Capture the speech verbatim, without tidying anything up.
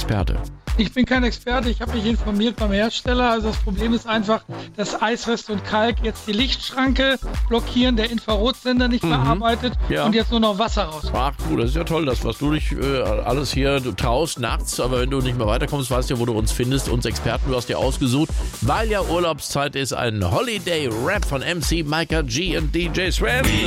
Experte? Ich bin kein Experte, ich habe mich informiert beim Hersteller. Also das Problem ist einfach, dass Eisrest und Kalk jetzt die Lichtschranke blockieren, der Infrarotsender nicht mehr Mhm. arbeitet Ja. und jetzt nur noch Wasser raus. Ach du, das ist ja toll, das, was du dich äh, alles hier du traust nachts, aber wenn du nicht mehr weiterkommst, weißt du ja, wo du uns findest, uns Experten, du hast dir ausgesucht, weil ja Urlaubszeit ist, ein Holiday-Rap von M C Micah G und D J Sven.